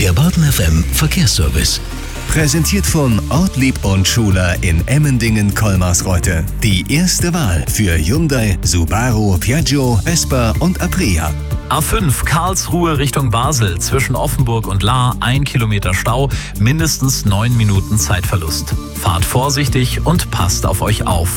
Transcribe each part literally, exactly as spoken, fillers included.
Der Baden F M Verkehrsservice. Präsentiert von Ortlieb und Schuler in Emmendingen-Kolmarsreuth. Die erste Wahl für Hyundai, Subaru, Piaggio, Vespa und Aprilia. A fünf Karlsruhe Richtung Basel, zwischen Offenburg und Lahr, ein Kilometer Stau, mindestens neun Minuten Zeitverlust. Fahrt vorsichtig und passt auf euch auf.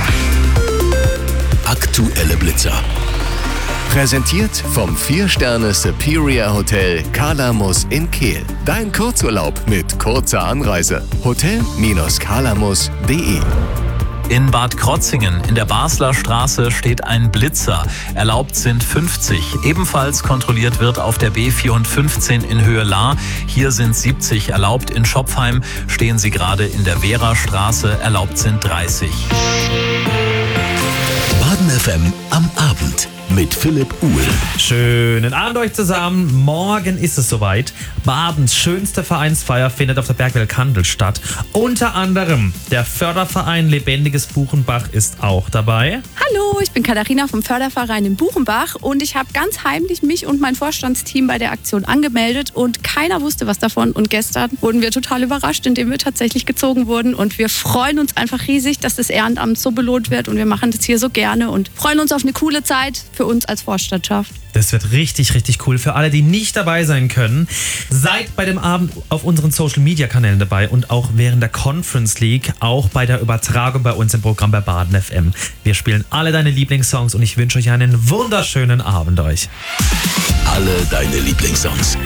Aktuelle Blitzer. Präsentiert vom vier Sterne Superior Hotel Kalamus in Kehl. Dein Kurzurlaub mit kurzer Anreise. hotel Bindestrich kalamus punkt de. In Bad Krotzingen in der Basler Straße steht ein Blitzer. Erlaubt sind fünfzig. Ebenfalls kontrolliert wird auf der B vierhundertfünfzehn in Höhe Lahr. Hier sind siebzig erlaubt. In Schopfheim stehen sie gerade in der Vera-Straße. Erlaubt sind dreißig. Baden F M am Abend mit Philipp Uhl. Schönen Abend euch zusammen. Morgen ist es soweit. Badens schönste Vereinsfeier findet auf der Bergwelt Kandel statt. Unter anderem der Förderverein Lebendiges Buchenbach ist auch dabei. Hallo, ich bin Katharina vom Förderverein in Buchenbach und ich habe ganz heimlich mich und mein Vorstandsteam bei der Aktion angemeldet und keiner wusste was davon. Und gestern wurden wir total überrascht, indem wir tatsächlich gezogen wurden und wir freuen uns einfach riesig, dass das Ehrenamt so belohnt wird und wir machen das hier so gerne und freuen uns auf eine coole Zeit für uns als Vorstandschaft. Das wird richtig, richtig cool. Für alle, die nicht dabei sein können, seid bei dem Abend auf unseren Social-Media-Kanälen dabei und auch während der Conference League, auch bei der Übertragung bei uns im Programm bei Baden F M. Wir spielen alle deine Lieblingssongs und ich wünsche euch einen wunderschönen Abend euch. Alle deine Lieblingssongs.